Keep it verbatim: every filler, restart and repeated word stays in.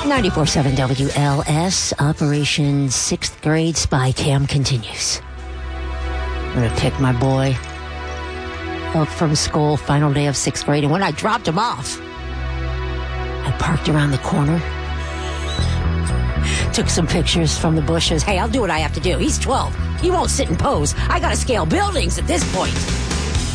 ninety-four point seven W L S, Operation sixth Grade Spy Cam continues. I'm going to pick my boy up from school, final day of sixth grade, and when I dropped him off, I parked around the corner, took some pictures from the bushes. Hey, I'll do what I have to do. He's twelve. He won't sit and pose. I got to scale buildings at this point.